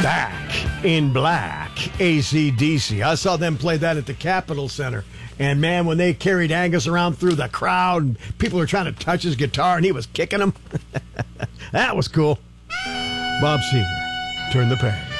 Back in Black, AC/DC. I saw them play that at the Capitol Center. And, man, when they carried Angus around through the crowd, and people were trying to touch his guitar, and he was kicking them. That was cool. Bob Seger, turn the page.